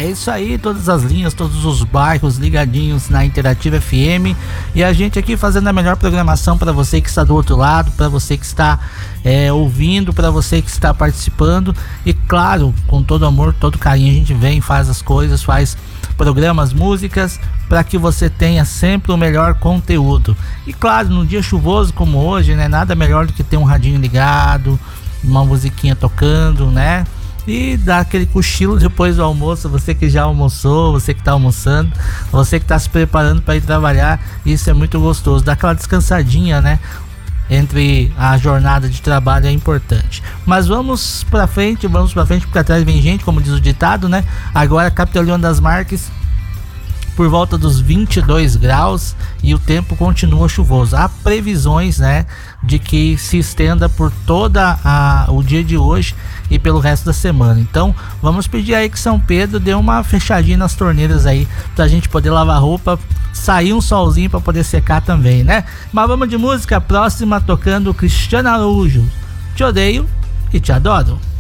É isso aí, todas as linhas, todos os bairros ligadinhos na Interativa FM, e a gente aqui fazendo a melhor programação para você que está do outro lado, para você que está ouvindo, para você que está participando, e claro, com todo amor, todo carinho, a gente vem, faz as coisas, faz programas, músicas, para que você tenha sempre o melhor conteúdo. E claro, num dia chuvoso como hoje, né, nada melhor do que ter um radinho ligado, uma musiquinha tocando, né? E dar aquele cochilo depois do almoço, você que já almoçou, você que está almoçando, você que está se preparando para ir trabalhar, isso é muito gostoso, dar aquela descansadinha, né? Entre a jornada de trabalho é importante. Mas vamos pra frente, porque atrás vem gente, como diz o ditado, né? Agora Capitão das Marques, por volta dos 22 graus, e o tempo continua chuvoso. Há previsões, né, de que se estenda por toda o dia de hoje e pelo resto da semana. Então vamos pedir aí que São Pedro dê uma fechadinha nas torneiras aí, pra gente poder lavar roupa, sair um solzinho pra poder secar também, né? Mas vamos de música, próxima tocando Cristiano Araújo, Te Odeio e Te Adoro.